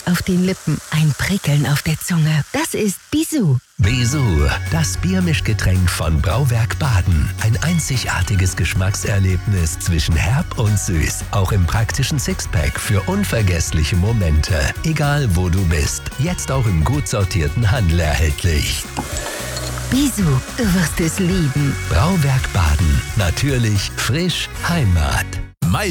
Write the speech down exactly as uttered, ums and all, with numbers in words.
Salz auf den Lippen, ein Prickeln auf der Zunge. Das ist Bisou. Bisou, das Biermischgetränk von Brauwerk Baden. Ein einzigartiges Geschmackserlebnis zwischen herb und süß. Auch im praktischen Sixpack für unvergessliche Momente. Egal wo du bist, jetzt auch im gut sortierten Handel erhältlich. Bisou, du wirst es lieben. Brauwerk Baden. Natürlich, frisch, Heimat.